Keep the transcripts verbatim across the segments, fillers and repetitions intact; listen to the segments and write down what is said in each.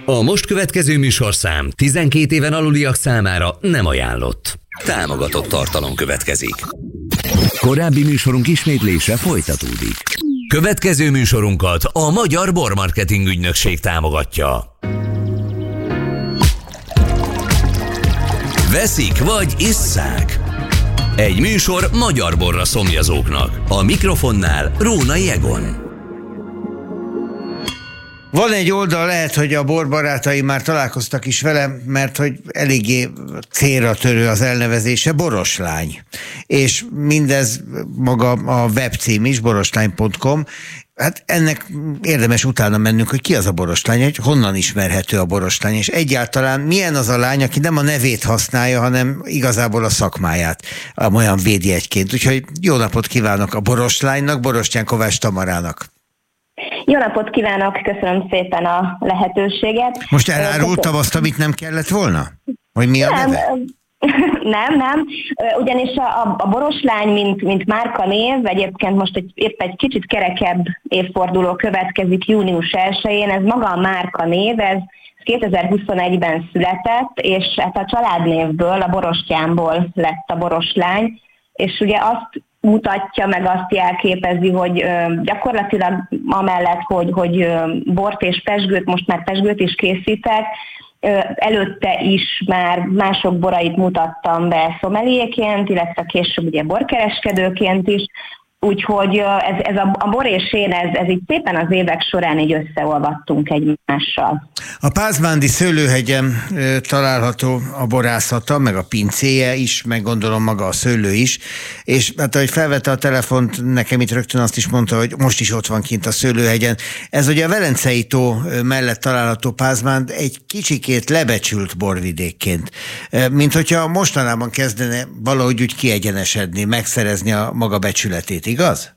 A most következő műsorszám tizenkét éven aluliak számára nem ajánlott. Támogatott tartalom következik. Korábbi műsorunk ismétlése folytatódik. Következő műsorunkat a Magyar Bormarketing Ügynökség támogatja. Veszik vagy isszák? Egy műsor magyar borra szomjazóknak. A mikrofonnál Rónai Egon. Van egy oldal, lehet, hogy a borbarátai már találkoztak is vele, mert hogy eléggé célra törő az elnevezése, Boroslány. És mindez maga a webcím is, boroslány pont com. Hát ennek érdemes utána mennünk, hogy ki az a Boroslány, hogy honnan ismerhető a Boroslány, és egyáltalán milyen az a lány, aki nem a nevét használja, hanem igazából a szakmáját, olyan védjegyként. Úgyhogy jó napot kívánok a Boroslánynak, Borostyán Kovács Tamarának. Jó napot kívánok, köszönöm szépen a lehetőséget. Most elárultam azt, amit nem kellett volna? Hogy mi a nem, neve? Nem, nem. Ugyanis a, a Boroslány, mint, mint márkanév, egyébként most egy, épp egy kicsit kerekebb évforduló következik június elsején, ez maga a márkanév, ez kétezer-huszonegyben született, és hát a családnévből, a Borostyánból lett a Boroslány, és ugye azt mutatja, meg azt jelképezi, hogy ö, gyakorlatilag amellett, hogy, hogy ö, bort és pezsgőt, most már pezsgőt is készítek, ö, előtte is már mások borait mutattam be szomeliéként, illetve később ugye borkereskedőként is, úgyhogy ez, ez a, a bor és én, ez, ez így szépen az évek során így összeolvadtunk egymással. A Pázmándi szőlőhegyen e, található a borászata, meg a pincéje is, meg gondolom maga a szőlő is, és hát ahogy felvette a telefont, nekem itt rögtön azt is mondta, hogy most is ott van kint a szőlőhegyen. Ez ugye a Velencei tó mellett található Pázmánd egy kicsikét lebecsült borvidékként, e, mint hogyha mostanában kezdene valahogy úgy kiegyenesedni, megszerezni a maga becsületét, igaz?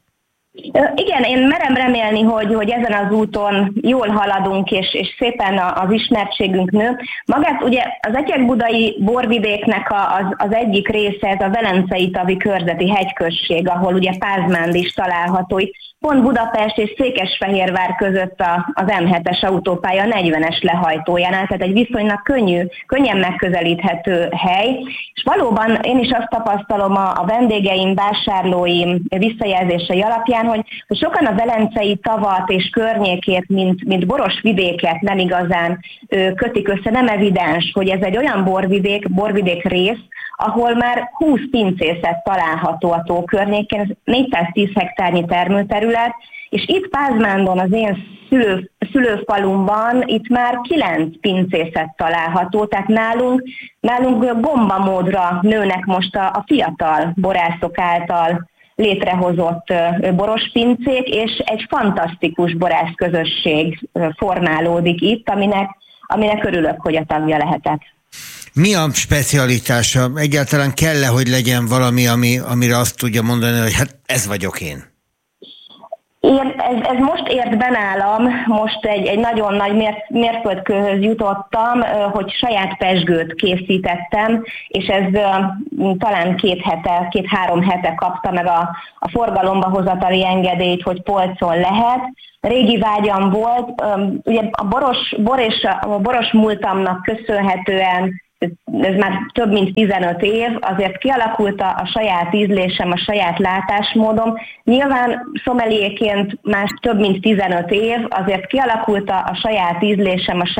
Igen, én merem remélni, hogy, hogy ezen az úton jól haladunk, és, és szépen az ismertségünk nő. Magát ugye az Etyek-budai borvidéknek a, az, az egyik része, ez a Velencei tavi körzeti hegyközség, ahol ugye Pázmánd is található. Itt pont Budapest és Székesfehérvár között a, az em hetes autópálya negyvenes lehajtójánál, tehát egy viszonylag könnyű, könnyen megközelíthető hely. És valóban én is azt tapasztalom a, a vendégeim, vásárlóim visszajelzései alapján, hogy, hogy sokan a Velencei tavat és környékét, mint, mint boros vidéket nem igazán ö, kötik össze, nem evidens, hogy ez egy olyan borvidék, borvidék rész, ahol már húsz pincészet található a tó környékén, ez négyszáztíz hektárnyi termőterület, és itt Pázmándon, az én szülő, szülőfalumban itt már kilenc pincészet található, tehát nálunk, nálunk gombamódra nőnek most a, a fiatal borászok által létrehozott boros pincék, és egy fantasztikus borász közösség formálódik itt, aminek, aminek örülök, hogy a tagja lehetek. Mi a specialitása? Egyáltalán kell-e, hogy legyen valami, ami, amire azt tudja mondani, hogy hát ez vagyok én? Én, ez, ez most ért be nálam, most egy, egy nagyon nagy mér, mérföldkőhöz jutottam, hogy saját pezsgőt készítettem, és ez talán két hete, két-három hete kapta meg a, a forgalomba hozatali engedélyt, hogy polcon lehet. Régi vágyam volt, ugye a boros, bor és a boros múltamnak köszönhetően, ez már több mint tizenöt év, azért kialakult a, a saját ízlésem, a saját látásmódom. Nyilván szomeliéként már több mint tizenöt év, azért kialakult a, a saját ízlésem, a